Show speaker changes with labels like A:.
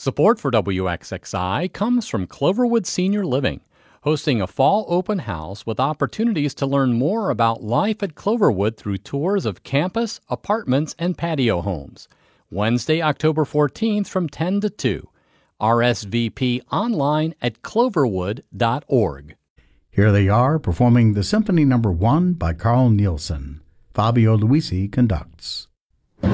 A: Support for WXXI comes from Cloverwood Senior Living, hosting a fall open house with opportunities to learn more about life at Cloverwood through tours of campus, apartments, and patio homes. Wednesday, October 14th from 10 to 2. RSVP online at cloverwood.org.
B: Here they are performing the Symphony No. 1 by Carl Nielsen. Fabio Luisi conducts.